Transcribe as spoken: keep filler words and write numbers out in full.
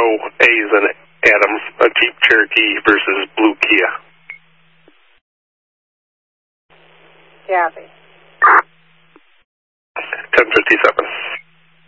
A's and Adam, a Jeep Cherokee versus Blue Kia. Kathy. ten fifty-seven.